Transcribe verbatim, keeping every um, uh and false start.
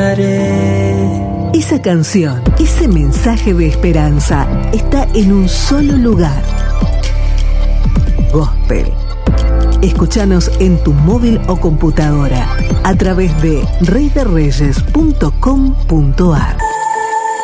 estaré. Esa canción, ese mensaje de esperanza está en un solo lugar. Gospel. Escúchanos en tu móvil o computadora a través de rey de reyes punto com punto a r.